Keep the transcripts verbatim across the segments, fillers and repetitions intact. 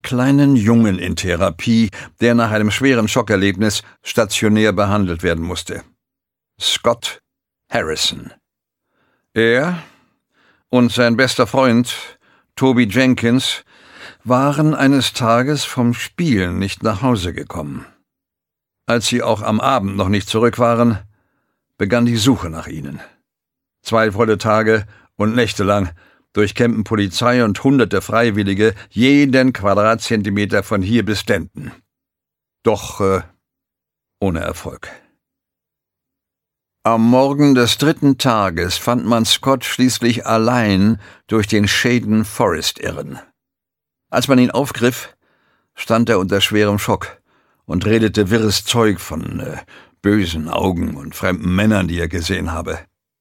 kleinen Jungen in Therapie, der nach einem schweren Schockerlebnis stationär behandelt werden musste. Scott Harrison. Er und sein bester Freund, Toby Jenkins, waren eines Tages vom Spielen nicht nach Hause gekommen. Als sie auch am Abend noch nicht zurück waren, begann die Suche nach ihnen. Zwei volle Tage und Nächte lang durchkämmten Polizei und hunderte Freiwillige jeden Quadratzentimeter von hier bis Denton. Doch äh, ohne Erfolg. Am Morgen des dritten Tages fand man Scott schließlich allein durch den Shaden Forest irren. Als man ihn aufgriff, stand er unter schwerem Schock und redete wirres Zeug von äh, bösen Augen und fremden Männern, die er gesehen habe.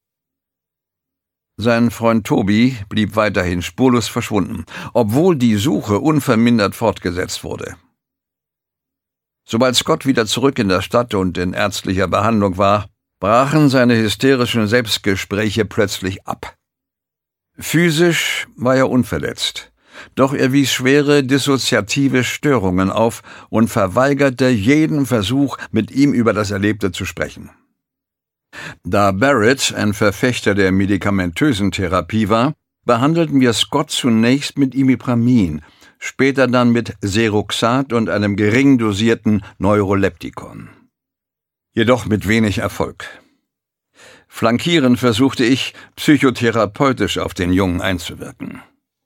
Sein Freund Toby blieb weiterhin spurlos verschwunden, obwohl die Suche unvermindert fortgesetzt wurde. Sobald Scott wieder zurück in der Stadt und in ärztlicher Behandlung war, brachen seine hysterischen Selbstgespräche plötzlich ab. Physisch war er unverletzt, doch er wies schwere dissoziative Störungen auf und verweigerte jeden Versuch, mit ihm über das Erlebte zu sprechen. Da Barrett ein Verfechter der medikamentösen Therapie war, behandelten wir Scott zunächst mit Imipramin, später dann mit Seroxat und einem gering dosierten Neuroleptikon. Jedoch mit wenig Erfolg. Flankierend versuchte ich, psychotherapeutisch auf den Jungen einzuwirken.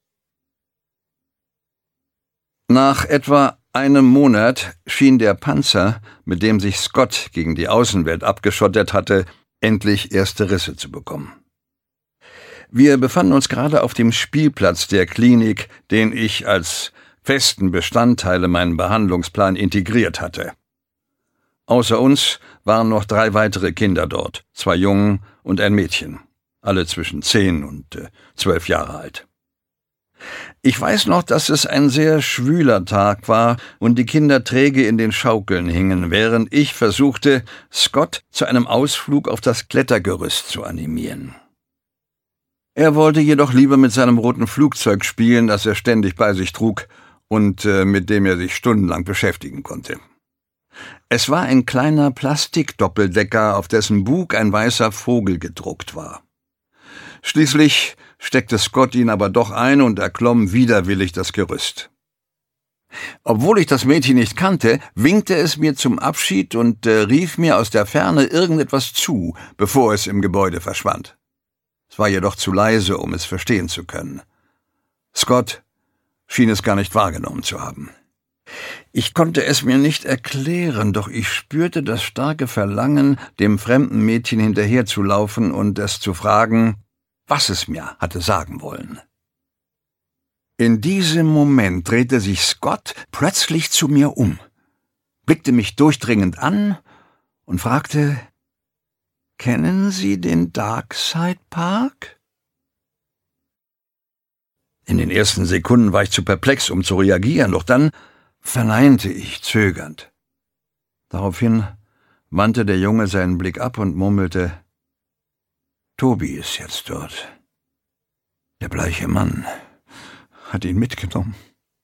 Nach etwa einem Monat schien der Panzer, mit dem sich Scott gegen die Außenwelt abgeschottet hatte, endlich erste Risse zu bekommen. Wir befanden uns gerade auf dem Spielplatz der Klinik, den ich als festen Bestandteil in meinen Behandlungsplan integriert hatte. Außer uns waren noch drei weitere Kinder dort, zwei Jungen und ein Mädchen, alle zwischen zehn und äh, zwölf Jahre alt. Ich weiß noch, dass es ein sehr schwüler Tag war und die Kinder träge in den Schaukeln hingen, während ich versuchte, Scott zu einem Ausflug auf das Klettergerüst zu animieren. Er wollte jedoch lieber mit seinem roten Flugzeug spielen, das er ständig bei sich trug und äh, mit dem er sich stundenlang beschäftigen konnte. Es war ein kleiner Plastikdoppeldecker, auf dessen Bug ein weißer Vogel gedruckt war. Schließlich steckte Scott ihn aber doch ein und erklomm widerwillig das Gerüst. Obwohl ich das Mädchen nicht kannte, winkte es mir zum Abschied und äh, rief mir aus der Ferne irgendetwas zu, bevor es im Gebäude verschwand. Es war jedoch zu leise, um es verstehen zu können. Scott schien es gar nicht wahrgenommen zu haben. Ich konnte es mir nicht erklären, doch ich spürte das starke Verlangen, dem fremden Mädchen hinterherzulaufen und es zu fragen, was es mir hatte sagen wollen. In diesem Moment drehte sich Scott plötzlich zu mir um, blickte mich durchdringend an und fragte, »Kennen Sie den Darkside Park?« In den ersten Sekunden war ich zu perplex, um zu reagieren, doch dann verneinte ich zögernd. Daraufhin wandte der Junge seinen Blick ab und murmelte, »Toby ist jetzt dort. Der bleiche Mann hat ihn mitgenommen.«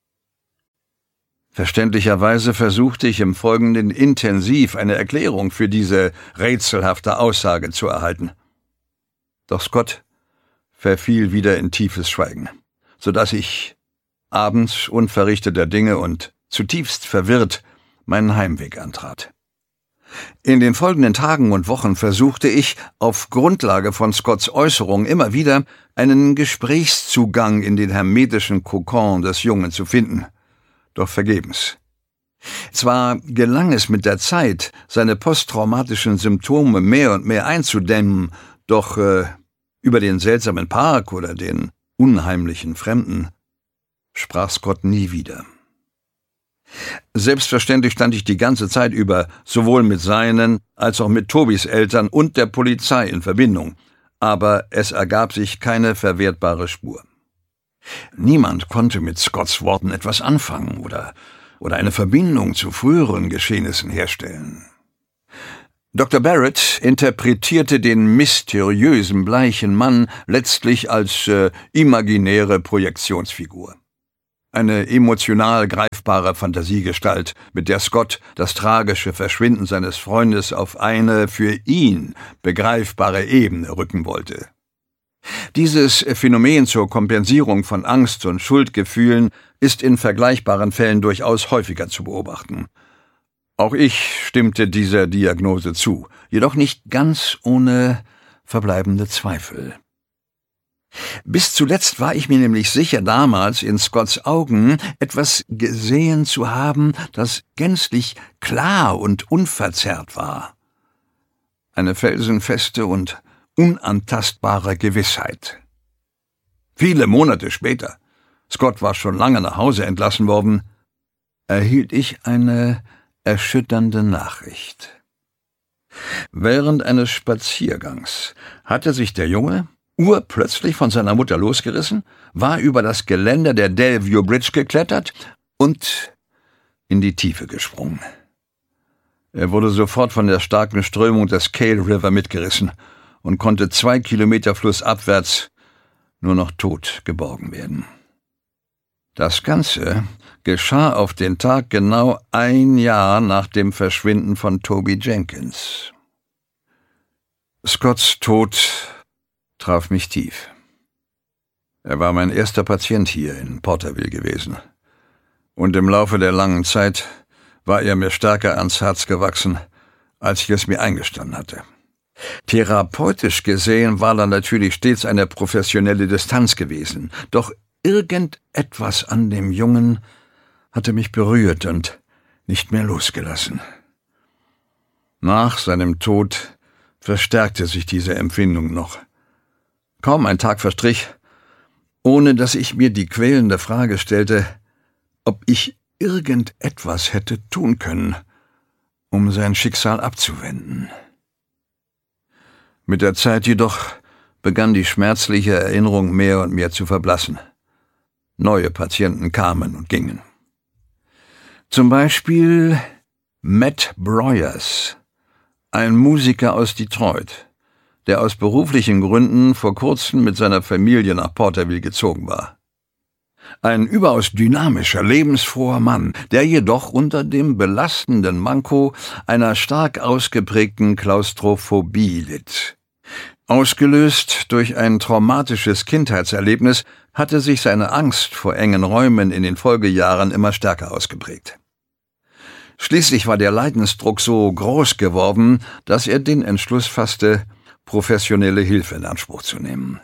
Verständlicherweise versuchte ich im Folgenden intensiv eine Erklärung für diese rätselhafte Aussage zu erhalten. Doch Scott verfiel wieder in tiefes Schweigen, so dass ich abends unverrichteter Dinge und zutiefst verwirrt meinen Heimweg antrat. In den folgenden Tagen und Wochen versuchte ich, auf Grundlage von Scotts Äußerungen immer wieder einen Gesprächszugang in den hermetischen Kokon des Jungen zu finden, doch vergebens. Zwar gelang es mit der Zeit, seine posttraumatischen Symptome mehr und mehr einzudämmen, doch äh, über den seltsamen Park oder den unheimlichen Fremden sprach Scott nie wieder. Selbstverständlich stand ich die ganze Zeit über sowohl mit seinen als auch mit Tobys Eltern und der Polizei in Verbindung, aber es ergab sich keine verwertbare Spur. Niemand konnte mit Scotts Worten etwas anfangen oder, oder eine Verbindung zu früheren Geschehnissen herstellen. Doktor Barrett interpretierte den mysteriösen bleichen Mann letztlich als äh, imaginäre Projektionsfigur. Eine emotional greifbare Fantasiegestalt, mit der Scott das tragische Verschwinden seines Freundes auf eine für ihn begreifbare Ebene rücken wollte. Dieses Phänomen zur Kompensierung von Angst und Schuldgefühlen ist in vergleichbaren Fällen durchaus häufiger zu beobachten. Auch ich stimmte dieser Diagnose zu, jedoch nicht ganz ohne verbleibende Zweifel. Bis zuletzt war ich mir nämlich sicher, damals in Scotts Augen etwas gesehen zu haben, das gänzlich klar und unverzerrt war. Eine felsenfeste und unantastbare Gewissheit. Viele Monate später, Scott war schon lange nach Hause entlassen worden, erhielt ich eine erschütternde Nachricht. Während eines Spaziergangs hatte sich der Junge urplötzlich von seiner Mutter losgerissen, war über das Geländer der Delview Bridge geklettert und in die Tiefe gesprungen. Er wurde sofort von der starken Strömung des Cale River mitgerissen und konnte zwei Kilometer flussabwärts nur noch tot geborgen werden. Das Ganze geschah auf den Tag genau ein Jahr nach dem Verschwinden von Toby Jenkins. Scotts Tod traf mich tief. Er war mein erster Patient hier in Porterville gewesen. Und im Laufe der langen Zeit war er mir stärker ans Herz gewachsen, als ich es mir eingestanden hatte. Therapeutisch gesehen war da natürlich stets eine professionelle Distanz gewesen, doch irgendetwas an dem Jungen hatte mich berührt und nicht mehr losgelassen. Nach seinem Tod verstärkte sich diese Empfindung noch. Kaum ein Tag verstrich, ohne dass ich mir die quälende Frage stellte, ob ich irgendetwas hätte tun können, um sein Schicksal abzuwenden. Mit der Zeit jedoch begann die schmerzliche Erinnerung mehr und mehr zu verblassen. Neue Patienten kamen und gingen. Zum Beispiel Matt Broyers, ein Musiker aus Detroit, der aus beruflichen Gründen vor kurzem mit seiner Familie nach Porterville gezogen war. Ein überaus dynamischer, lebensfroher Mann, der jedoch unter dem belastenden Manko einer stark ausgeprägten Klaustrophobie litt. Ausgelöst durch ein traumatisches Kindheitserlebnis hatte sich seine Angst vor engen Räumen in den Folgejahren immer stärker ausgeprägt. Schließlich war der Leidensdruck so groß geworden, dass er den Entschluss fasste, professionelle Hilfe in Anspruch zu nehmen.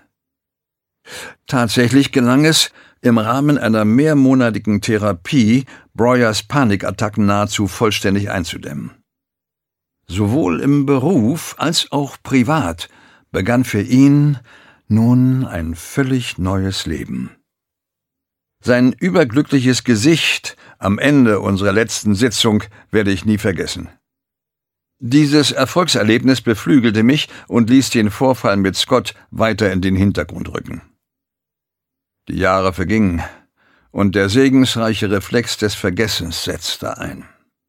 Tatsächlich gelang es, im Rahmen einer mehrmonatigen Therapie Broyers Panikattacken nahezu vollständig einzudämmen. Sowohl im Beruf als auch privat begann für ihn nun ein völlig neues Leben. Sein überglückliches Gesicht am Ende unserer letzten Sitzung werde ich nie vergessen. Dieses Erfolgserlebnis beflügelte mich und ließ den Vorfall mit Scott weiter in den Hintergrund rücken. Die Jahre vergingen, und der segensreiche Reflex des Vergessens setzte ein.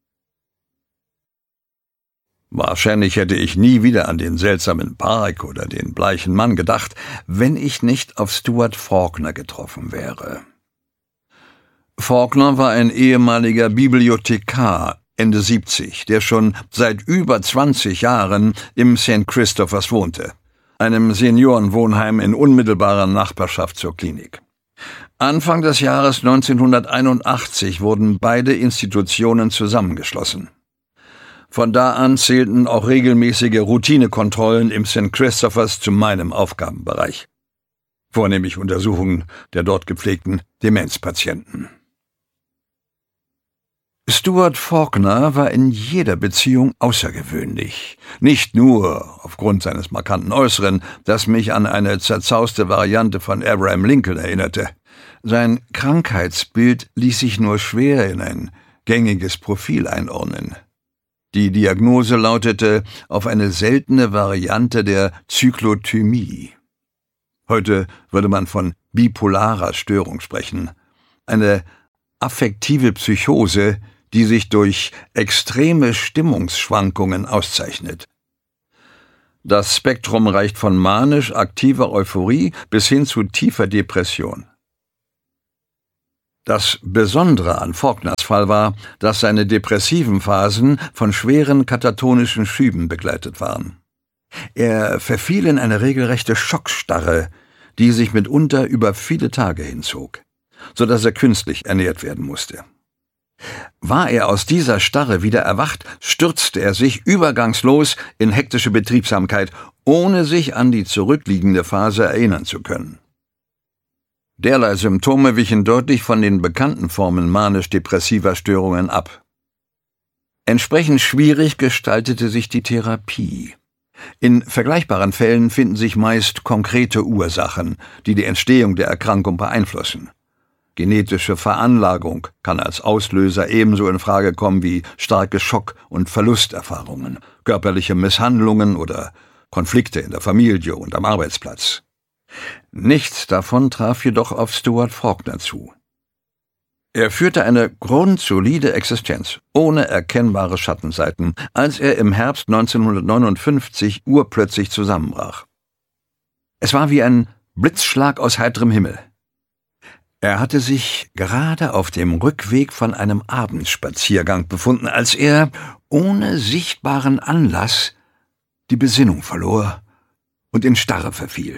Wahrscheinlich hätte ich nie wieder an den seltsamen Park oder den bleichen Mann gedacht, wenn ich nicht auf Stuart Faulkner getroffen wäre. Faulkner war ein ehemaliger Bibliothekar, Ende siebzig, der schon seit über zwanzig Jahren im Saint Christophers wohnte, einem Seniorenwohnheim in unmittelbarer Nachbarschaft zur Klinik. Anfang des Jahres neunzehnhunderteinundachtzig wurden beide Institutionen zusammengeschlossen. Von da an zählten auch regelmäßige Routinekontrollen im Saint Christophers zu meinem Aufgabenbereich. Vornehmlich Untersuchungen der dort gepflegten Demenzpatienten. Stuart Faulkner war in jeder Beziehung außergewöhnlich. Nicht nur aufgrund seines markanten Äußeren, das mich an eine zerzauste Variante von Abraham Lincoln erinnerte. Sein Krankheitsbild ließ sich nur schwer in ein gängiges Profil einordnen. Die Diagnose lautete auf eine seltene Variante der Zyklothymie. Heute würde man von bipolarer Störung sprechen. Eine affektive Psychose, die sich durch extreme Stimmungsschwankungen auszeichnet. Das Spektrum reicht von manisch aktiver Euphorie bis hin zu tiefer Depression. Das Besondere an Faulkners Fall war, dass seine depressiven Phasen von schweren katatonischen Schüben begleitet waren. Er verfiel in eine regelrechte Schockstarre, die sich mitunter über viele Tage hinzog, so dass er künstlich ernährt werden musste. War er aus dieser Starre wieder erwacht, stürzte er sich übergangslos in hektische Betriebsamkeit, ohne sich an die zurückliegende Phase erinnern zu können. Derlei Symptome wichen deutlich von den bekannten Formen manisch-depressiver Störungen ab. Entsprechend schwierig gestaltete sich die Therapie. In vergleichbaren Fällen finden sich meist konkrete Ursachen, die die Entstehung der Erkrankung beeinflussen. Genetische Veranlagung kann als Auslöser ebenso in Frage kommen wie starke Schock- und Verlusterfahrungen, körperliche Misshandlungen oder Konflikte in der Familie und am Arbeitsplatz. Nichts davon traf jedoch auf Stuart Faulkner zu. Er führte eine grundsolide Existenz, ohne erkennbare Schattenseiten, als er im Herbst neunzehnhundertneunundfünfzig urplötzlich zusammenbrach. Es war wie ein Blitzschlag aus heiterem Himmel. Er hatte sich gerade auf dem Rückweg von einem Abendspaziergang befunden, als er, ohne sichtbaren Anlass, die Besinnung verlor und in Starre verfiel.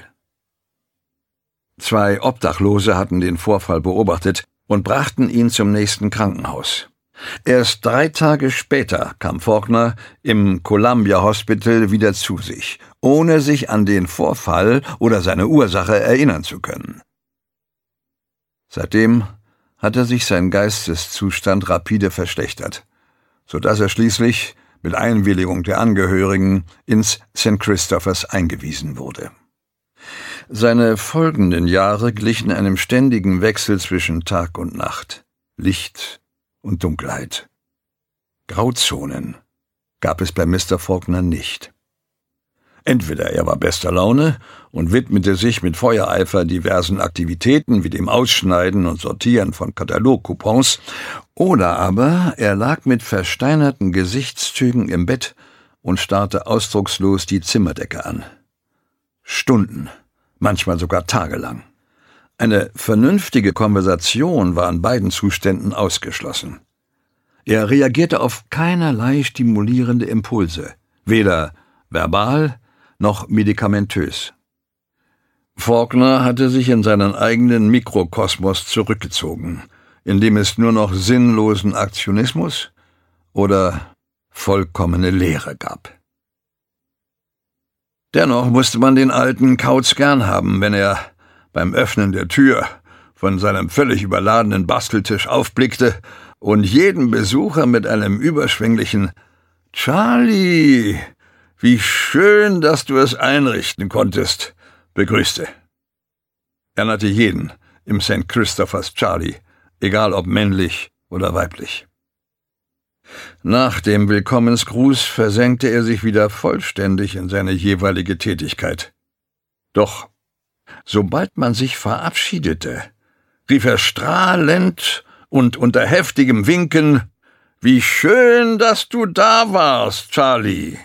Zwei Obdachlose hatten den Vorfall beobachtet und brachten ihn zum nächsten Krankenhaus. Erst drei Tage später kam Faulkner im Columbia Hospital wieder zu sich, ohne sich an den Vorfall oder seine Ursache erinnern zu können. Seitdem hatte sich sein Geisteszustand rapide verschlechtert, so dass er schließlich mit Einwilligung der Angehörigen ins Saint Christophers eingewiesen wurde. Seine folgenden Jahre glichen einem ständigen Wechsel zwischen Tag und Nacht, Licht und Dunkelheit. Grauzonen gab es bei Mister Faulkner nicht. Entweder er war bester Laune und widmete sich mit Feuereifer diversen Aktivitäten wie dem Ausschneiden und Sortieren von Katalogcoupons, oder aber er lag mit versteinerten Gesichtszügen im Bett und starrte ausdruckslos die Zimmerdecke an. Stunden, manchmal sogar tagelang. Eine vernünftige Konversation war in beiden Zuständen ausgeschlossen. Er reagierte auf keinerlei stimulierende Impulse, weder verbal noch medikamentös. Faulkner hatte sich in seinen eigenen Mikrokosmos zurückgezogen, in dem es nur noch sinnlosen Aktionismus oder vollkommene Leere gab. Dennoch musste man den alten Kauz gern haben, wenn er beim Öffnen der Tür von seinem völlig überladenen Basteltisch aufblickte und jeden Besucher mit einem überschwänglichen »Charlie, wie schön, dass du es einrichten konntest«, begrüßte. Er nannte jeden im Saint Christophers Charlie, egal ob männlich oder weiblich. Nach dem Willkommensgruß versenkte er sich wieder vollständig in seine jeweilige Tätigkeit. Doch sobald man sich verabschiedete, rief er strahlend und unter heftigem Winken: »Wie schön, dass du da warst, Charlie!«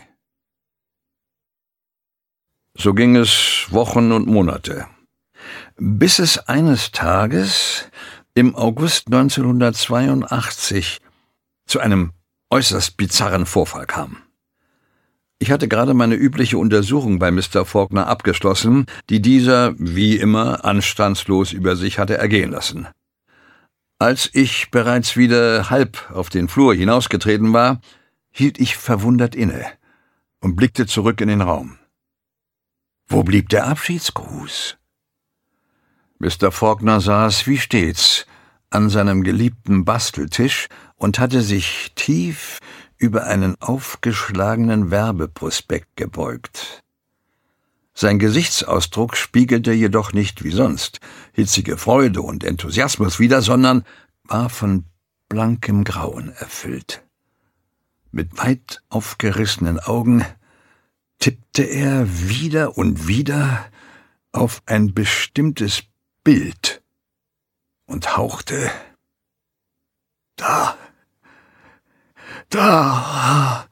So ging es Wochen und Monate, bis es eines Tages im August neunzehnhundertzweiundachtzig zu einem äußerst bizarren Vorfall kam. Ich hatte gerade meine übliche Untersuchung bei Mister Faulkner abgeschlossen, die dieser, wie immer, anstandslos über sich hatte ergehen lassen. Als ich bereits wieder halb auf den Flur hinausgetreten war, hielt ich verwundert inne und blickte zurück in den Raum. Wo blieb der Abschiedsgruß? Mister Faulkner saß, wie stets, an seinem geliebten Basteltisch und hatte sich tief über einen aufgeschlagenen Werbeprospekt gebeugt. Sein Gesichtsausdruck spiegelte jedoch nicht wie sonst hitzige Freude und Enthusiasmus wider, sondern war von blankem Grauen erfüllt. Mit weit aufgerissenen Augen tippte er wieder und wieder auf ein bestimmtes Bild und hauchte: »Da, da!«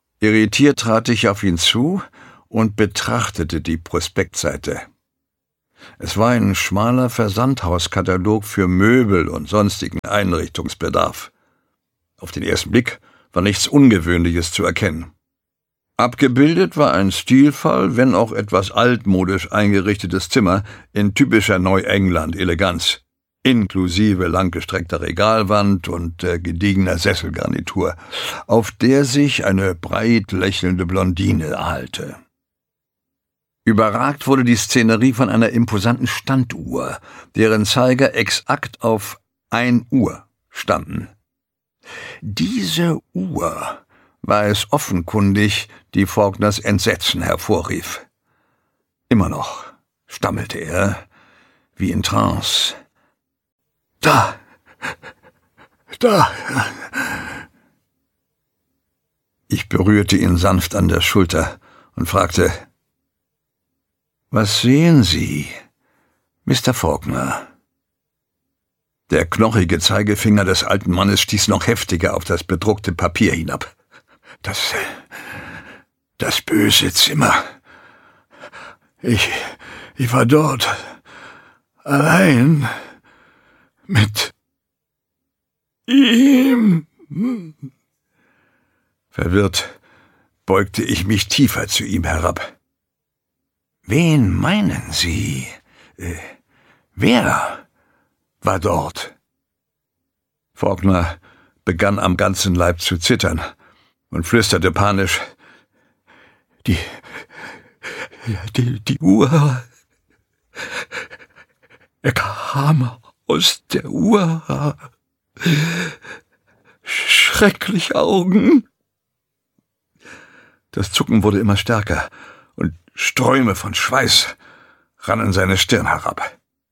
Irritiert trat ich auf ihn zu und betrachtete die Prospektseite. Es war ein schmaler Versandhauskatalog für Möbel und sonstigen Einrichtungsbedarf. Auf den ersten Blick war nichts Ungewöhnliches zu erkennen. Abgebildet war ein stilvoll, wenn auch etwas altmodisch eingerichtetes Zimmer in typischer Neuengland-Eleganz, inklusive langgestreckter Regalwand und äh, gediegener Sesselgarnitur, auf der sich eine breit lächelnde Blondine erhalte. Überragt wurde die Szenerie von einer imposanten Standuhr, deren Zeiger exakt auf ein Uhr standen. Diese Uhr war es offenkundig, die Faulkners Entsetzen hervorrief. Immer noch stammelte er, wie in Trance. »Da! Da!« Ich berührte ihn sanft an der Schulter und fragte, »Was sehen Sie, Mister Faulkner?« Der knochige Zeigefinger des alten Mannes stieß noch heftiger auf das bedruckte Papier hinab. »Das, das böse Zimmer. Ich, ich war dort, allein, mit ihm.« Verwirrt beugte ich mich tiefer zu ihm herab. »Wen meinen Sie? Äh, wer war dort?« Faulkner begann am ganzen Leib zu zittern und flüsterte panisch, »Die, die, die Uhr. Er kam aus der Uhr. Schreckliche Augen.« Das Zucken wurde immer stärker und Ströme von Schweiß rannen seine Stirn herab.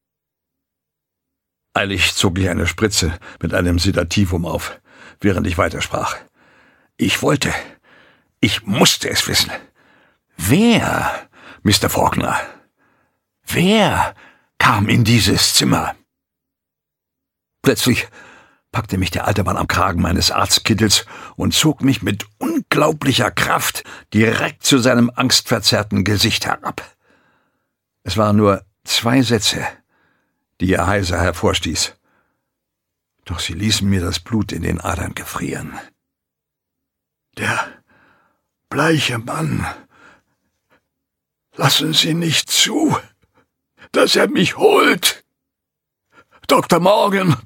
Eilig zog ich eine Spritze mit einem Sedativum auf, während ich weitersprach. Ich wollte, ich musste es wissen. Wer, Mister Faulkner, wer kam in dieses Zimmer? Plötzlich packte mich der alte Mann am Kragen meines Arztkittels und zog mich mit unglaublicher Kraft direkt zu seinem angstverzerrten Gesicht herab. Es waren nur zwei Sätze, die er heiser hervorstieß. Doch sie ließen mir das Blut in den Adern gefrieren. »Der bleiche Mann, lassen Sie nicht zu, dass er mich holt. Doktor Morgan!«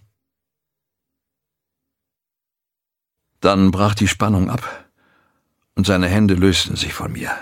Dann brach die Spannung ab und seine Hände lösten sich von mir.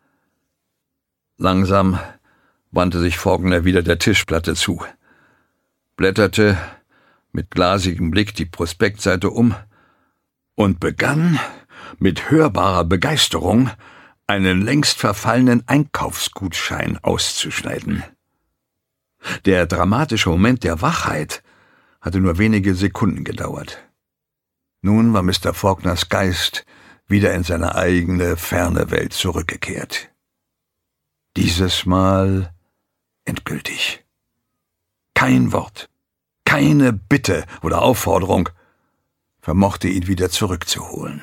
Langsam wandte sich Faulkner wieder der Tischplatte zu, blätterte mit glasigem Blick die Prospektseite um und begann mit hörbarer Begeisterung einen längst verfallenen Einkaufsgutschein auszuschneiden. Der dramatische Moment der Wachheit hatte nur wenige Sekunden gedauert. Nun war Mister Faulkners Geist wieder in seine eigene, ferne Welt zurückgekehrt. Dieses Mal endgültig. Kein Wort, keine Bitte oder Aufforderung vermochte ihn wieder zurückzuholen.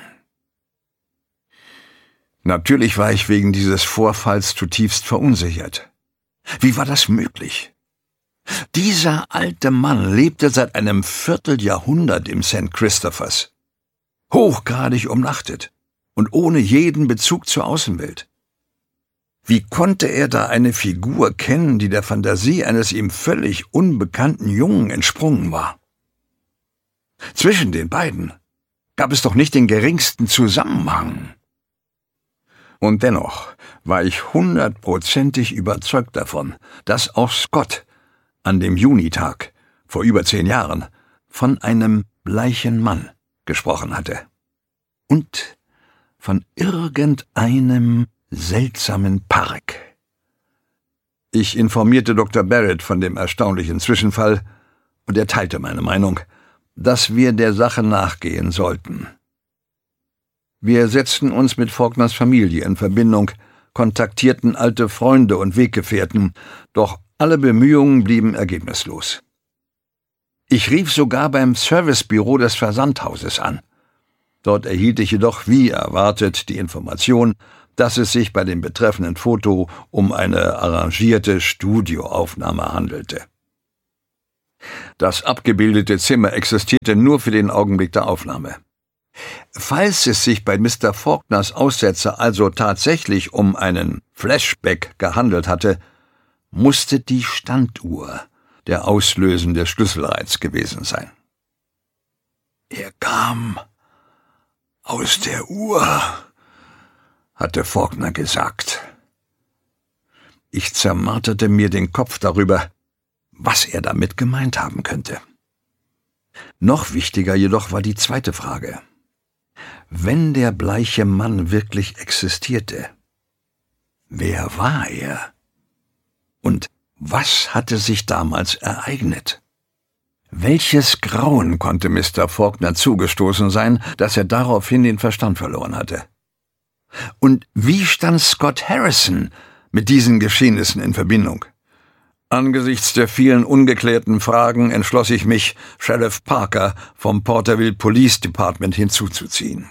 Natürlich war ich wegen dieses Vorfalls zutiefst verunsichert. Wie war das möglich? Dieser alte Mann lebte seit einem Vierteljahrhundert im Sankt Christophers, hochgradig umnachtet und ohne jeden Bezug zur Außenwelt. Wie konnte er da eine Figur kennen, die der Fantasie eines ihm völlig unbekannten Jungen entsprungen war? Zwischen den beiden gab es doch nicht den geringsten Zusammenhang. Und dennoch war ich hundertprozentig überzeugt davon, dass auch Scott an dem Junitag vor über zehn Jahren von einem bleichen Mann gesprochen hatte. Und von irgendeinem seltsamen Park. Ich informierte Doktor Barrett von dem erstaunlichen Zwischenfall und er teilte meine Meinung, dass wir der Sache nachgehen sollten. Wir setzten uns mit Faulkners Familie in Verbindung, kontaktierten alte Freunde und Weggefährten, doch alle Bemühungen blieben ergebnislos. Ich rief sogar beim Servicebüro des Versandhauses an. Dort erhielt ich jedoch, wie erwartet, die Information, dass es sich bei dem betreffenden Foto um eine arrangierte Studioaufnahme handelte. Das abgebildete Zimmer existierte nur für den Augenblick der Aufnahme. Falls es sich bei Mister Faulkners Aussetzer also tatsächlich um einen Flashback gehandelt hatte, musste die Standuhr der auslösende Schlüsselreiz gewesen sein. »Er kam aus der Uhr«, hatte Faulkner gesagt. Ich zermarterte mir den Kopf darüber, was er damit gemeint haben könnte. Noch wichtiger jedoch war die zweite Frage. Wenn der bleiche Mann wirklich existierte, wer war er? Und was hatte sich damals ereignet? Welches Grauen konnte Mister Faulkner zugestoßen sein, dass er daraufhin den Verstand verloren hatte? Und wie stand Scott Harrison mit diesen Geschehnissen in Verbindung? Angesichts der vielen ungeklärten Fragen entschloss ich mich, Sheriff Parker vom Porterville Police Department hinzuzuziehen.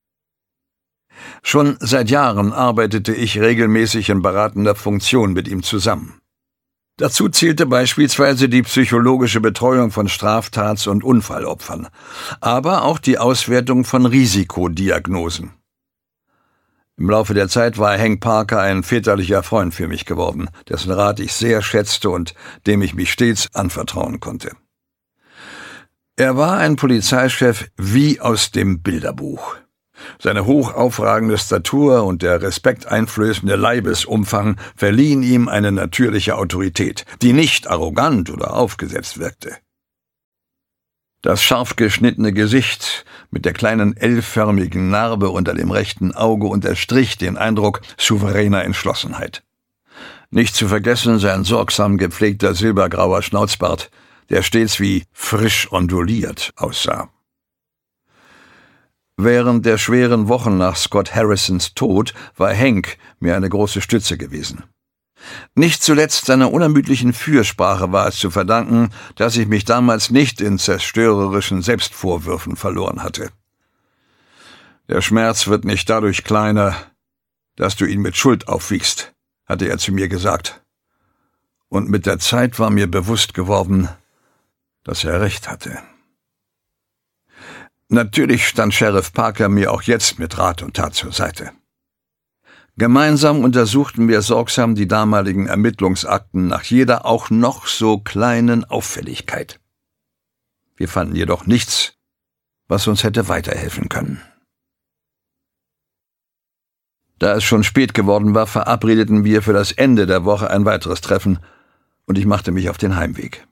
Schon seit Jahren arbeitete ich regelmäßig in beratender Funktion mit ihm zusammen. Dazu zählte beispielsweise die psychologische Betreuung von Straftats- und Unfallopfern, aber auch die Auswertung von Risikodiagnosen. Im Laufe der Zeit war Hank Parker ein väterlicher Freund für mich geworden, dessen Rat ich sehr schätzte und dem ich mich stets anvertrauen konnte. Er war ein Polizeichef wie aus dem Bilderbuch. Seine hochaufragende Statur und der respekteinflößende Leibesumfang verliehen ihm eine natürliche Autorität, die nicht arrogant oder aufgesetzt wirkte. Das scharf geschnittene Gesicht mit der kleinen L-förmigen Narbe unter dem rechten Auge unterstrich den Eindruck souveräner Entschlossenheit. Nicht zu vergessen sein sorgsam gepflegter silbergrauer Schnauzbart, der stets wie frisch onduliert aussah. Während der schweren Wochen nach Scott Harrisons Tod war Hank mir eine große Stütze gewesen. Nicht zuletzt seiner unermüdlichen Fürsprache war es zu verdanken, dass ich mich damals nicht in zerstörerischen Selbstvorwürfen verloren hatte. Der Schmerz wird nicht dadurch kleiner, dass du ihn mit Schuld aufwiegst, hatte er zu mir gesagt. Und mit der Zeit war mir bewusst geworden, dass er recht hatte. Natürlich stand Sheriff Parker mir auch jetzt mit Rat und Tat zur Seite. Gemeinsam untersuchten wir sorgsam die damaligen Ermittlungsakten nach jeder auch noch so kleinen Auffälligkeit. Wir fanden jedoch nichts, was uns hätte weiterhelfen können. Da es schon spät geworden war, verabredeten wir für das Ende der Woche ein weiteres Treffen, und ich machte mich auf den Heimweg.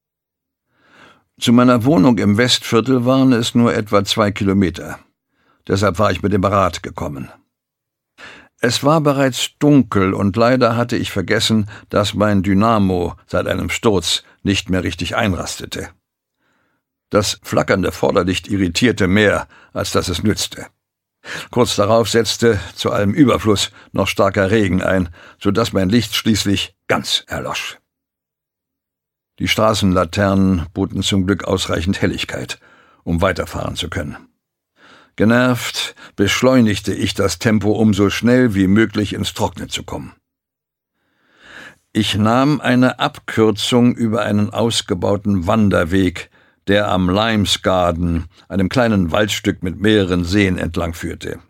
Zu meiner Wohnung im Westviertel waren es nur etwa zwei Kilometer. Deshalb war ich mit dem Rad gekommen. Es war bereits dunkel und leider hatte ich vergessen, dass mein Dynamo seit einem Sturz nicht mehr richtig einrastete. Das flackernde Vorderlicht irritierte mehr, als dass es nützte. Kurz darauf setzte, zu allem Überfluss, noch starker Regen ein, so dass mein Licht schließlich ganz erlosch. Die Straßenlaternen boten zum Glück ausreichend Helligkeit, um weiterfahren zu können. Genervt beschleunigte ich das Tempo, um so schnell wie möglich ins Trockene zu kommen. Ich nahm eine Abkürzung über einen ausgebauten Wanderweg, der am Limes Garden, einem kleinen Waldstück mit mehreren Seen, entlang führte.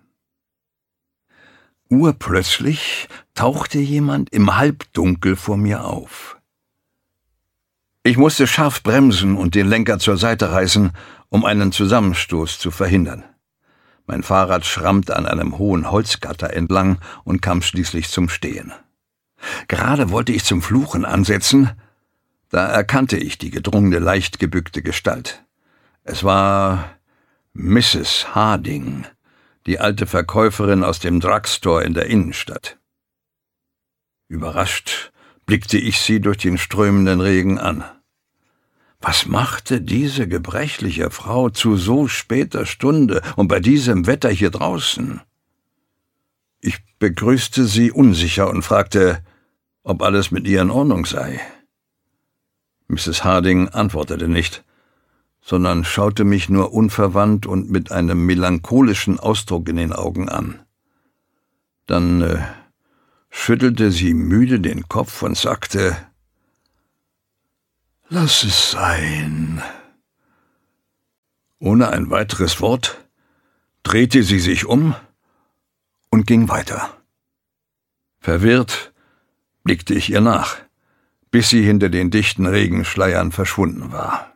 Urplötzlich tauchte jemand im Halbdunkel vor mir auf. Ich musste scharf bremsen und den Lenker zur Seite reißen, um einen Zusammenstoß zu verhindern. Mein Fahrrad schrammte an einem hohen Holzgatter entlang und kam schließlich zum Stehen. Gerade wollte ich zum Fluchen ansetzen, da erkannte ich die gedrungene, leicht gebückte Gestalt. Es war Misses Harding, die alte Verkäuferin aus dem Drugstore in der Innenstadt. Überrascht blickte ich sie durch den strömenden Regen an. Was machte diese gebrechliche Frau zu so später Stunde und bei diesem Wetter hier draußen? Ich begrüßte sie unsicher und fragte, ob alles mit ihr in Ordnung sei. Misses Harding antwortete nicht, sondern schaute mich nur unverwandt und mit einem melancholischen Ausdruck in den Augen an. Dann äh, schüttelte sie müde den Kopf und sagte: »Lass es sein.« Ohne ein weiteres Wort drehte sie sich um und ging weiter. Verwirrt blickte ich ihr nach, bis sie hinter den dichten Regenschleiern verschwunden war.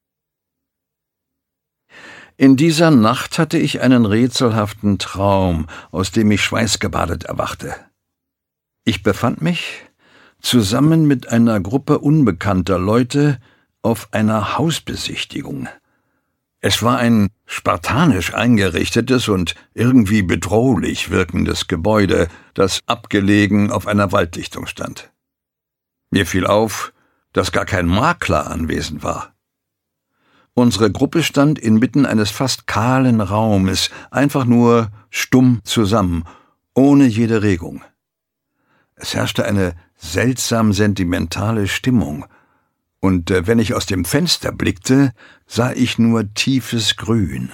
In dieser Nacht hatte ich einen rätselhaften Traum, aus dem ich schweißgebadet erwachte. Ich befand mich zusammen mit einer Gruppe unbekannter Leute auf einer Hausbesichtigung. Es war ein spartanisch eingerichtetes und irgendwie bedrohlich wirkendes Gebäude, das abgelegen auf einer Waldlichtung stand. Mir fiel auf, dass gar kein Makler anwesend war. Unsere Gruppe stand inmitten eines fast kahlen Raumes, einfach nur stumm zusammen, ohne jede Regung. Es herrschte eine seltsam sentimentale Stimmung, und äh, wenn ich aus dem Fenster blickte, sah ich nur tiefes Grün.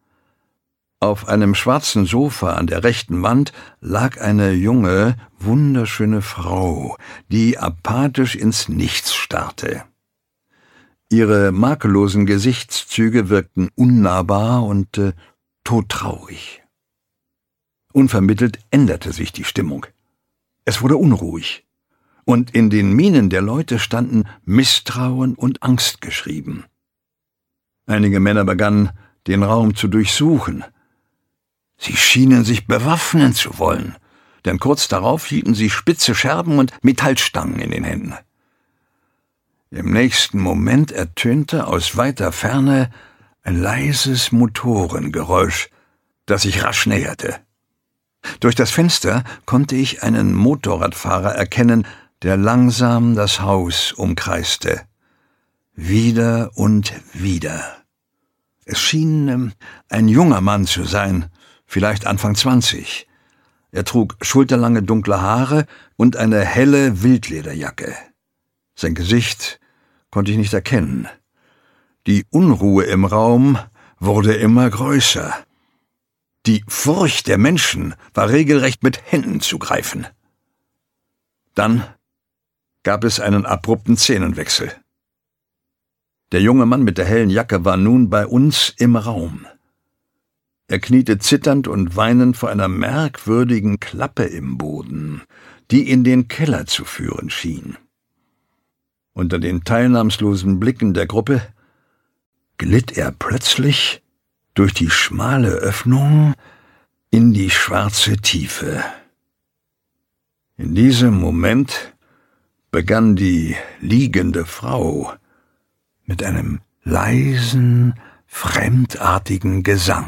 Auf einem schwarzen Sofa an der rechten Wand lag eine junge, wunderschöne Frau, die apathisch ins Nichts starrte. Ihre makellosen Gesichtszüge wirkten unnahbar und äh, todtraurig. Unvermittelt änderte sich die Stimmung. Es wurde unruhig, und in den Mienen der Leute standen Misstrauen und Angst geschrieben. Einige Männer begannen, den Raum zu durchsuchen. Sie schienen sich bewaffnen zu wollen, denn kurz darauf hielten sie spitze Scherben und Metallstangen in den Händen. Im nächsten Moment ertönte aus weiter Ferne ein leises Motorengeräusch, das sich rasch näherte. Durch das Fenster konnte ich einen Motorradfahrer erkennen, der langsam das Haus umkreiste. Wieder und wieder. Es schien ähm, ein junger Mann zu sein, vielleicht Anfang zwanzig. Er trug schulterlange dunkle Haare und eine helle Wildlederjacke. Sein Gesicht konnte ich nicht erkennen. Die Unruhe im Raum wurde immer größer. Die Furcht der Menschen war regelrecht mit Händen zu greifen. Dann gab es einen abrupten Szenenwechsel. Der junge Mann mit der hellen Jacke war nun bei uns im Raum. Er kniete zitternd und weinend vor einer merkwürdigen Klappe im Boden, die in den Keller zu führen schien. Unter den teilnahmslosen Blicken der Gruppe glitt er plötzlich durch die schmale Öffnung in die schwarze Tiefe. In diesem Moment begann die liegende Frau mit einem leisen, fremdartigen Gesang.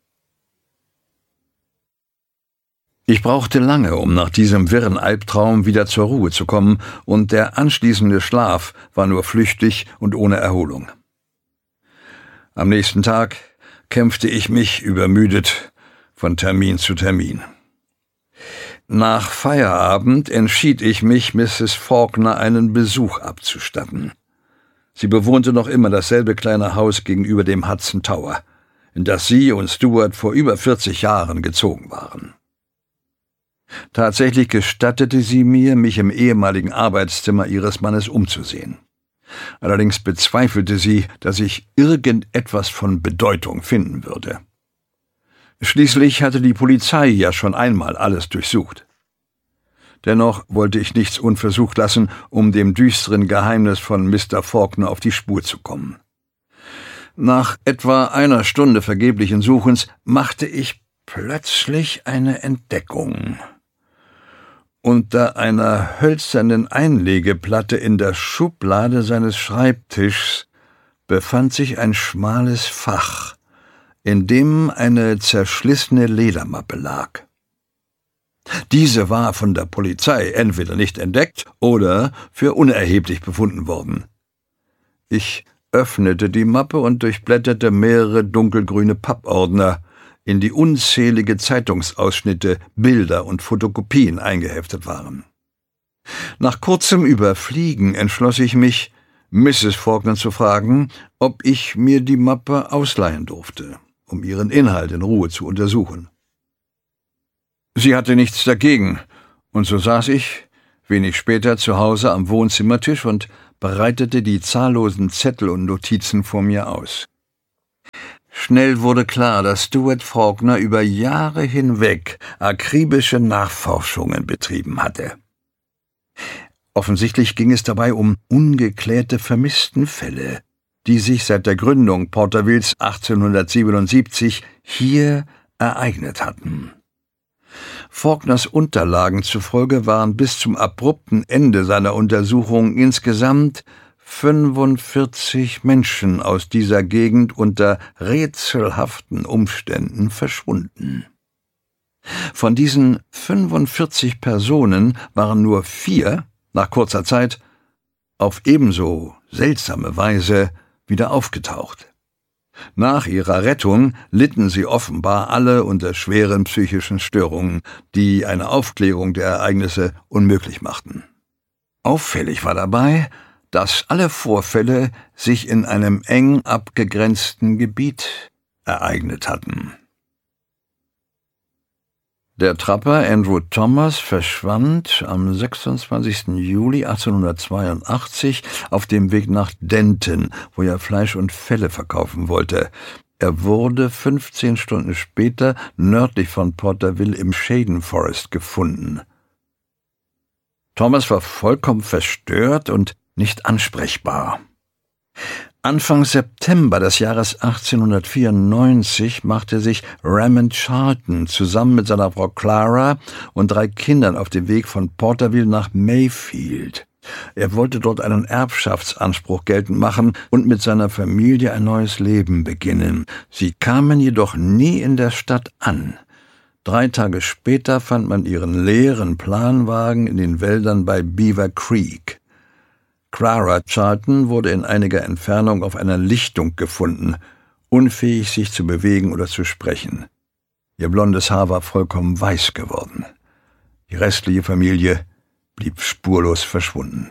Ich brauchte lange, um nach diesem wirren Albtraum wieder zur Ruhe zu kommen, und der anschließende Schlaf war nur flüchtig und ohne Erholung. Am nächsten Tag kämpfte ich mich übermüdet von Termin zu Termin. Nach Feierabend entschied ich mich, Misses Faulkner einen Besuch abzustatten. Sie bewohnte noch immer dasselbe kleine Haus gegenüber dem Hudson Tower, in das sie und Stuart vor über vierzig Jahren gezogen waren. Tatsächlich gestattete sie mir, mich im ehemaligen Arbeitszimmer ihres Mannes umzusehen. Allerdings bezweifelte sie, dass ich irgendetwas von Bedeutung finden würde. Schließlich hatte die Polizei ja schon einmal alles durchsucht. Dennoch wollte ich nichts unversucht lassen, um dem düsteren Geheimnis von Mister Faulkner auf die Spur zu kommen. Nach etwa einer Stunde vergeblichen Suchens machte ich plötzlich eine Entdeckung. Unter einer hölzernen Einlegeplatte in der Schublade seines Schreibtischs befand sich ein schmales Fach, in dem eine zerschlissene Ledermappe lag. Diese war von der Polizei entweder nicht entdeckt oder für unerheblich befunden worden. Ich öffnete die Mappe und durchblätterte mehrere dunkelgrüne Pappordner, in die unzählige Zeitungsausschnitte, Bilder und Fotokopien eingeheftet waren. Nach kurzem Überfliegen entschloss ich mich, Misses Faulkner zu fragen, ob ich mir die Mappe ausleihen durfte, um ihren Inhalt in Ruhe zu untersuchen. Sie hatte nichts dagegen, und so saß ich wenig später zu Hause am Wohnzimmertisch und breitete die zahllosen Zettel und Notizen vor mir aus. Schnell wurde klar, dass Stuart Faulkner über Jahre hinweg akribische Nachforschungen betrieben hatte. Offensichtlich ging es dabei um ungeklärte Vermisstenfälle, die sich seit der Gründung Portervilles achtzehnhundertsiebenundsiebzig hier ereignet hatten. Faulkners Unterlagen zufolge waren bis zum abrupten Ende seiner Untersuchung insgesamt fünfundvierzig Menschen aus dieser Gegend unter rätselhaften Umständen verschwunden. Von diesen fünfundvierzig Personen waren nur vier nach kurzer Zeit auf ebenso seltsame Weise wieder aufgetaucht. Nach ihrer Rettung litten sie offenbar alle unter schweren psychischen Störungen, die eine Aufklärung der Ereignisse unmöglich machten. Auffällig war dabei, dass alle Vorfälle sich in einem eng abgegrenzten Gebiet ereignet hatten. Der Trapper Andrew Thomas verschwand am sechsundzwanzigsten Juli achtzehnhundertzweiundachtzig auf dem Weg nach Denton, wo er Fleisch und Felle verkaufen wollte. Er wurde fünfzehn Stunden später nördlich von Porterville im Shaden Forest gefunden. Thomas war vollkommen verstört und nicht ansprechbar. Anfang September des Jahres achtzehnhundertvierundneunzig machte sich Raymond Charlton zusammen mit seiner Frau Clara und drei Kindern auf den Weg von Porterville nach Mayfield. Er wollte dort einen Erbschaftsanspruch geltend machen und mit seiner Familie ein neues Leben beginnen. Sie kamen jedoch nie in der Stadt an. Drei Tage später fand man ihren leeren Planwagen in den Wäldern bei Beaver Creek. Clara Charlton wurde in einiger Entfernung auf einer Lichtung gefunden, unfähig sich zu bewegen oder zu sprechen. Ihr blondes Haar war vollkommen weiß geworden. Die restliche Familie blieb spurlos verschwunden.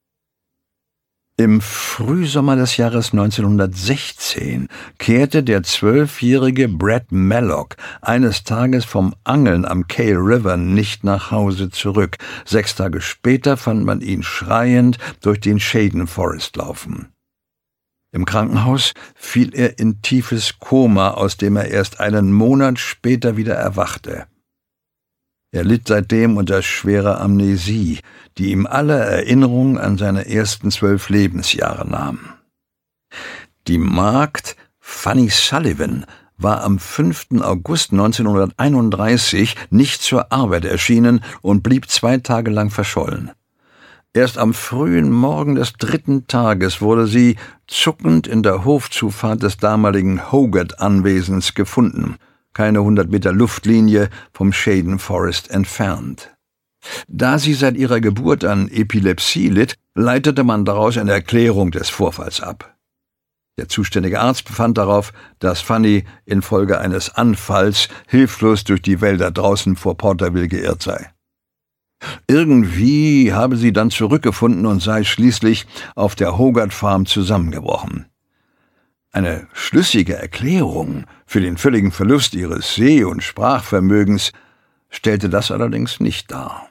Im Frühsommer des Jahres neunzehnhundertsechzehn kehrte der zwölfjährige Brad Mallock eines Tages vom Angeln am Cale River nicht nach Hause zurück. Sechs Tage später fand man ihn schreiend durch den Shaden Forest laufen. Im Krankenhaus fiel er in tiefes Koma, aus dem er erst einen Monat später wieder erwachte. Er litt seitdem unter schwerer Amnesie, die ihm alle Erinnerungen an seine ersten zwölf Lebensjahre nahm. Die Magd Fanny Sullivan war am fünften August neunzehnhunderteinunddreißig nicht zur Arbeit erschienen und blieb zwei Tage lang verschollen. Erst am frühen Morgen des dritten Tages wurde sie zuckend in der Hofzufahrt des damaligen Hogarth-Anwesens gefunden, keine hundert Meter Luftlinie vom Shaden Forest entfernt. Da sie seit ihrer Geburt an Epilepsie litt, leitete man daraus eine Erklärung des Vorfalls ab. Der zuständige Arzt befand darauf, dass Fanny infolge eines Anfalls hilflos durch die Wälder draußen vor Porterville geirrt sei. Irgendwie habe sie dann zurückgefunden und sei schließlich auf der Hogarth Farm zusammengebrochen. Eine schlüssige Erklärung für den völligen Verlust ihres Seh- und Sprachvermögens stellte das allerdings nicht dar.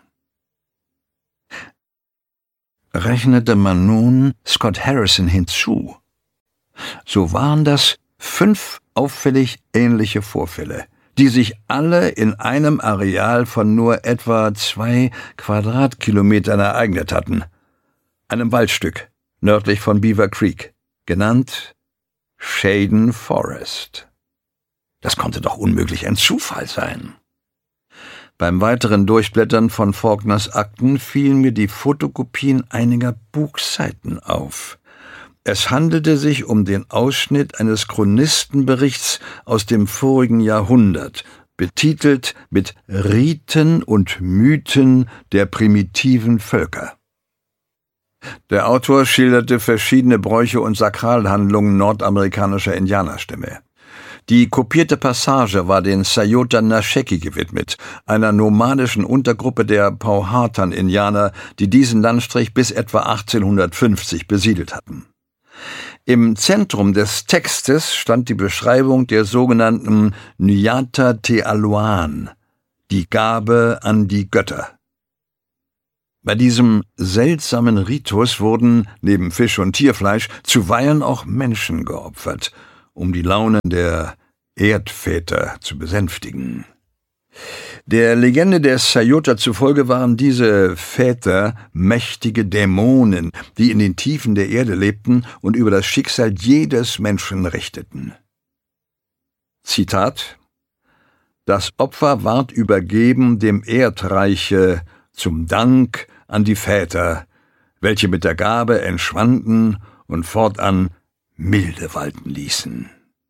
Rechnete man nun Scott Harrison hinzu, so waren das fünf auffällig ähnliche Vorfälle, die sich alle in einem Areal von nur etwa zwei Quadratkilometern ereignet hatten, einem Waldstück nördlich von Beaver Creek, genannt Shaden Forest. Das konnte doch unmöglich ein Zufall sein. Beim weiteren Durchblättern von Faulkners Akten fielen mir die Fotokopien einiger Buchseiten auf. Es handelte sich um den Ausschnitt eines Chronistenberichts aus dem vorigen Jahrhundert, betitelt mit Riten und Mythen der primitiven Völker. Der Autor schilderte verschiedene Bräuche und Sakralhandlungen nordamerikanischer Indianerstämme. Die kopierte Passage war den Sayota Nasheki gewidmet, einer nomadischen Untergruppe der Powhatan-Indianer, die diesen Landstrich bis etwa achtzehnhundertfünfzig besiedelt hatten. Im Zentrum des Textes stand die Beschreibung der sogenannten Nyata Te Aluan, die Gabe an die Götter. Bei diesem seltsamen Ritus wurden neben Fisch und Tierfleisch zuweilen auch Menschen geopfert, um die Launen der Erdväter zu besänftigen. Der Legende der Sayota zufolge waren diese Väter mächtige Dämonen, die in den Tiefen der Erde lebten und über das Schicksal jedes Menschen richteten. Zitat: Das Opfer ward übergeben dem Erdreiche zum Dank an die Väter, welche mit der Gabe entschwanden und fortan Milde walten ließen.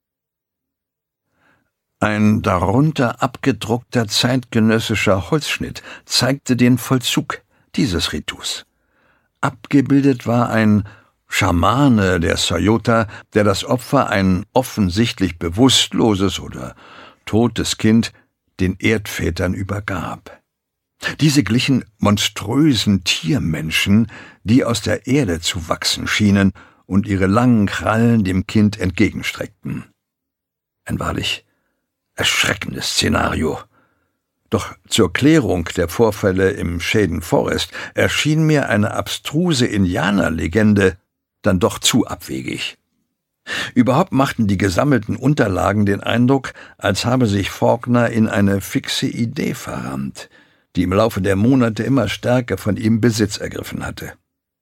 Ein darunter abgedruckter zeitgenössischer Holzschnitt zeigte den Vollzug dieses Ritus. Abgebildet war ein Schamane der Sayota, der das Opfer, ein offensichtlich bewusstloses oder totes Kind, den Erdvätern übergab. Diese glichen monströsen Tiermenschen, die aus der Erde zu wachsen schienen und ihre langen Krallen dem Kind entgegenstreckten. Ein wahrlich erschreckendes Szenario. Doch zur Klärung der Vorfälle im Shaden Forest erschien mir eine abstruse Indianerlegende dann doch zu abwegig. Überhaupt machten die gesammelten Unterlagen den Eindruck, als habe sich Faulkner in eine fixe Idee verrannt, die im Laufe der Monate immer stärker von ihm Besitz ergriffen hatte.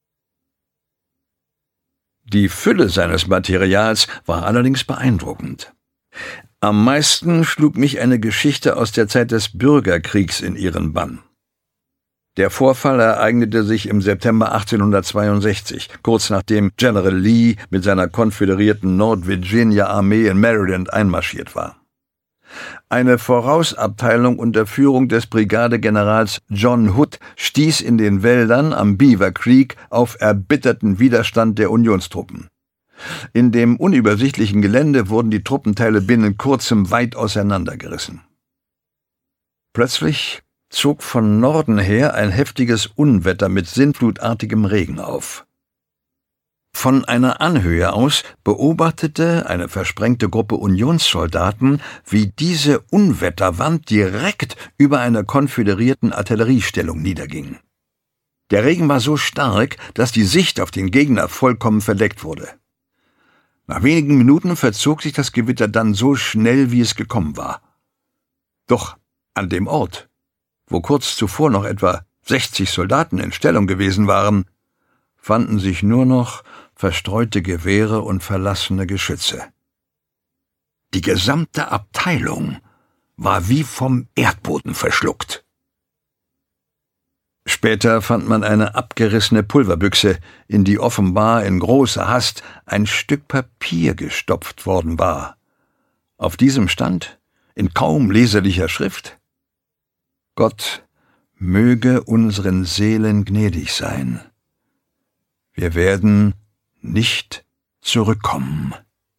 Die Fülle seines Materials war allerdings beeindruckend. Am meisten schlug mich eine Geschichte aus der Zeit des Bürgerkriegs in ihren Bann. Der Vorfall ereignete sich im September achtzehnhundertzweiundsechzig, kurz nachdem General Lee mit seiner konföderierten Nord-Virginia-Armee in Maryland einmarschiert war. Eine Vorausabteilung unter Führung des Brigadegenerals John Hood stieß in den Wäldern am Beaver Creek auf erbitterten Widerstand der Unionstruppen. In dem unübersichtlichen Gelände wurden die Truppenteile binnen kurzem weit auseinandergerissen. Plötzlich zog von Norden her ein heftiges Unwetter mit sintflutartigem Regen auf. Von einer Anhöhe aus beobachtete eine versprengte Gruppe Unionssoldaten, wie diese Unwetterwand direkt über einer konföderierten Artilleriestellung niederging. Der Regen war so stark, dass die Sicht auf den Gegner vollkommen verdeckt wurde. Nach wenigen Minuten verzog sich das Gewitter dann so schnell, wie es gekommen war. Doch an dem Ort, wo kurz zuvor noch etwa sechzig Soldaten in Stellung gewesen waren, fanden sich nur noch verstreute Gewehre und verlassene Geschütze. Die gesamte Abteilung war wie vom Erdboden verschluckt. Später fand man eine abgerissene Pulverbüchse, in die offenbar in großer Hast ein Stück Papier gestopft worden war. Auf diesem stand, in kaum leserlicher Schrift: Gott möge unseren Seelen gnädig sein. Wir werden nicht zurückkommen.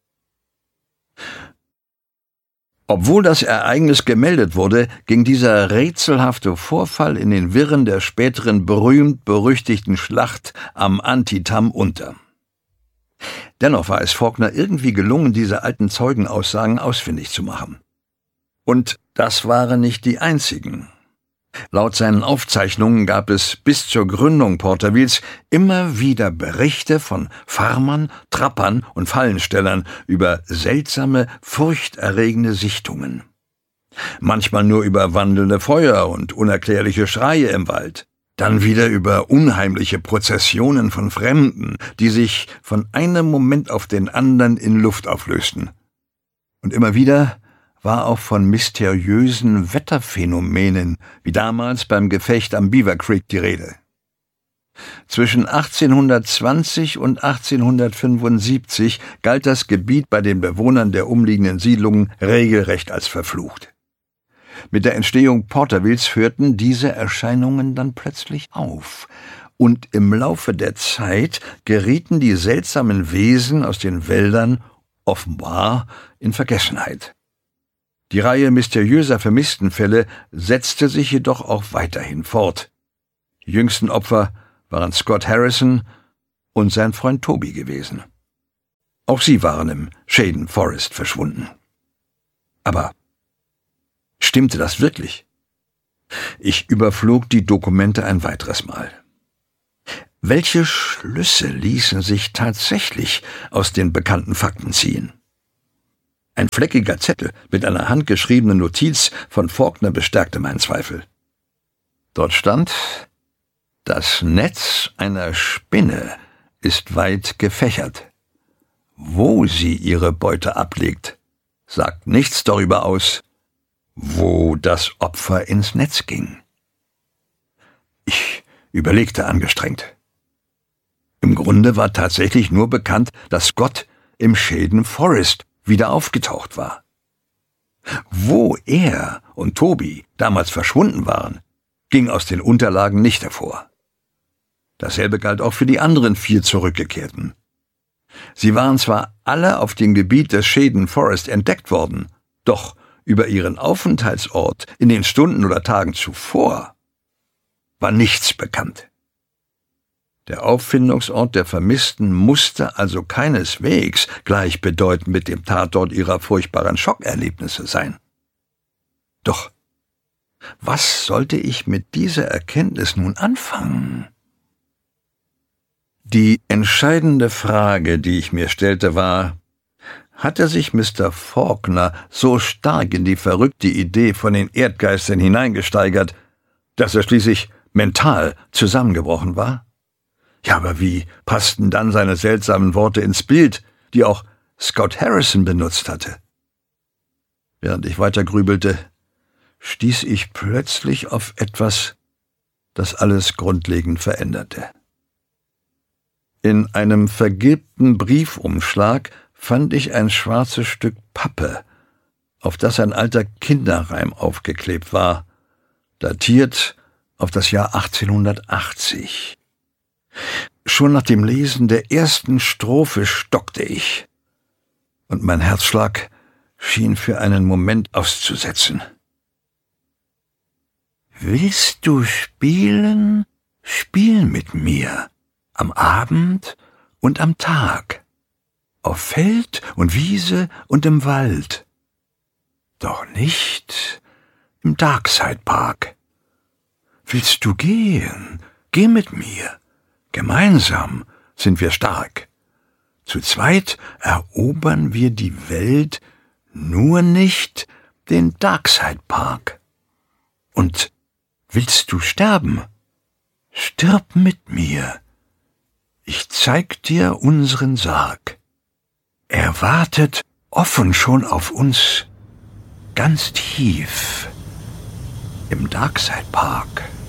Obwohl das Ereignis gemeldet wurde, ging dieser rätselhafte Vorfall in den Wirren der späteren berühmt-berüchtigten Schlacht am Antietam unter. Dennoch war es Faulkner irgendwie gelungen, diese alten Zeugenaussagen ausfindig zu machen. Und das waren nicht die einzigen. Laut seinen Aufzeichnungen gab es bis zur Gründung Portervilles immer wieder Berichte von Farmern, Trappern und Fallenstellern über seltsame, furchterregende Sichtungen. Manchmal nur über wandelnde Feuer und unerklärliche Schreie im Wald, dann wieder über unheimliche Prozessionen von Fremden, die sich von einem Moment auf den anderen in Luft auflösten. Und immer wieder war auch von mysteriösen Wetterphänomenen, wie damals beim Gefecht am Beaver Creek, die Rede. Zwischen achtzehnhundertzwanzig und achtzehnhundertfünfundsiebzig galt das Gebiet bei den Bewohnern der umliegenden Siedlungen regelrecht als verflucht. Mit der Entstehung Portervilles hörten diese Erscheinungen dann plötzlich auf, und im Laufe der Zeit gerieten die seltsamen Wesen aus den Wäldern offenbar in Vergessenheit. Die Reihe mysteriöser Vermisstenfälle setzte sich jedoch auch weiterhin fort. Die jüngsten Opfer waren Scott Harrison und sein Freund Toby gewesen. Auch sie waren im Shaden Forest verschwunden. Aber stimmte das wirklich? Ich überflog die Dokumente ein weiteres Mal. Welche Schlüsse ließen sich tatsächlich aus den bekannten Fakten ziehen? Ein fleckiger Zettel mit einer handgeschriebenen Notiz von Faulkner bestärkte meinen Zweifel. Dort stand: Das Netz einer Spinne ist weit gefächert. Wo sie ihre Beute ablegt, sagt nichts darüber aus, wo das Opfer ins Netz ging. Ich überlegte angestrengt. Im Grunde war tatsächlich nur bekannt, dass Scott im Shaden Forest wieder aufgetaucht war. Wo er und Toby damals verschwunden waren, ging aus den Unterlagen nicht hervor. Dasselbe galt auch für die anderen vier Zurückgekehrten. Sie waren zwar alle auf dem Gebiet des Shaden Forest entdeckt worden, doch über ihren Aufenthaltsort in den Stunden oder Tagen zuvor war nichts bekannt. Der Auffindungsort der Vermissten musste also keineswegs gleichbedeutend mit dem Tatort ihrer furchtbaren Schockerlebnisse sein. Doch was sollte ich mit dieser Erkenntnis nun anfangen? Die entscheidende Frage, die ich mir stellte, war: Hatte sich Mister Faulkner so stark in die verrückte Idee von den Erdgeistern hineingesteigert, dass er schließlich mental zusammengebrochen war? Ja, aber wie passten dann seine seltsamen Worte ins Bild, die auch Scout Harrison benutzt hatte? Während ich weiter grübelte, stieß ich plötzlich auf etwas, das alles grundlegend veränderte. In einem vergilbten Briefumschlag fand ich ein schwarzes Stück Pappe, auf das ein alter Kinderreim aufgeklebt war, datiert auf das Jahr achtzehnhundertachtzig. Schon nach dem Lesen der ersten Strophe stockte ich, und mein Herzschlag schien für einen Moment auszusetzen. Willst du spielen? Spiel mit mir, am Abend und am Tag, auf Feld und Wiese und im Wald, doch nicht im Darkside Park. Willst du gehen? Geh mit mir. Gemeinsam sind wir stark. Zu zweit erobern wir die Welt, nur nicht den Darkside Park. Und willst du sterben? Stirb mit mir. Ich zeig dir unseren Sarg. Er wartet offen schon auf uns, ganz tief im Darkside Park.